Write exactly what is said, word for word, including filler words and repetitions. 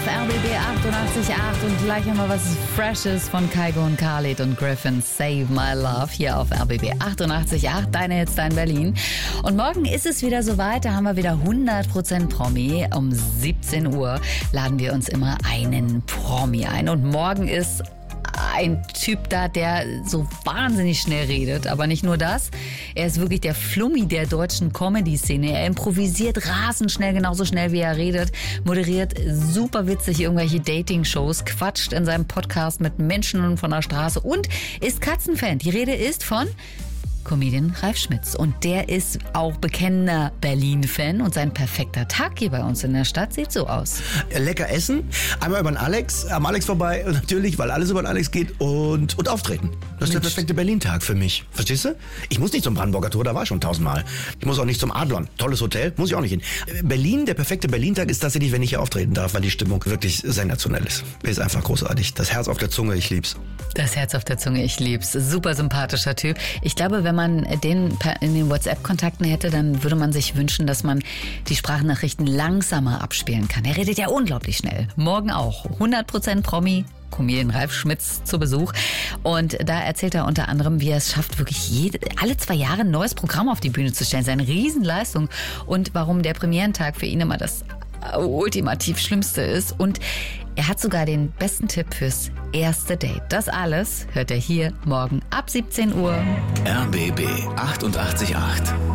auf R B B achtundachtzig Komma acht und gleich einmal was Freshes von Kygo und Khalid und Griffin, Save My Love, hier auf R B B achtundachtzig Komma acht, deine Hits, dein Berlin. Und morgen ist es wieder soweit, da haben wir wieder hundert Prozent Promi. Um siebzehn Uhr laden wir uns immer einen Promi ein und morgen ist ein Typ da, der so wahnsinnig schnell redet. Aber nicht nur das, er ist wirklich der Flummi der deutschen Comedy-Szene. Er improvisiert rasend schnell, genauso schnell wie er redet, moderiert super witzig irgendwelche Dating-Shows, quatscht in seinem Podcast mit Menschen von der Straße und ist Katzenfan. Die Rede ist von Comedian Ralf Schmitz. Und der ist auch bekennender Berlin-Fan und sein perfekter Tag hier bei uns in der Stadt sieht so aus. Lecker essen, einmal über den Alex, am Alex vorbei, natürlich, weil alles über den Alex geht und, und auftreten. Das ist der perfekte Berlin-Tag für mich. Verstehst du? Ich muss nicht zum Brandenburger Tor, da war ich schon tausendmal. Ich muss auch nicht zum Adlon. Tolles Hotel, muss ich auch nicht hin. Berlin, der perfekte Berlin-Tag ist tatsächlich, wenn ich hier auftreten darf, weil die Stimmung wirklich sensationell ist. Ist einfach großartig. Das Herz auf der Zunge, ich lieb's. Das Herz auf der Zunge, ich lieb's. Super sympathischer Typ. Ich glaube, wenn man den in den WhatsApp-Kontakten hätte, dann würde man sich wünschen, dass man die Sprachnachrichten langsamer abspielen kann. Er redet ja unglaublich schnell. Morgen auch. hundert Prozent Promi. Comedian Ralf Schmitz zu Besuch. Und da erzählt er unter anderem, wie er es schafft, wirklich jede, alle zwei Jahre ein neues Programm auf die Bühne zu stellen. Seine Riesenleistung. Und warum der Premierentag für ihn immer das ultimativ Schlimmste ist. Und er hat sogar den besten Tipp fürs erste Date. Das alles hört er hier morgen ab siebzehn Uhr. R B B achtundachtzig Komma acht.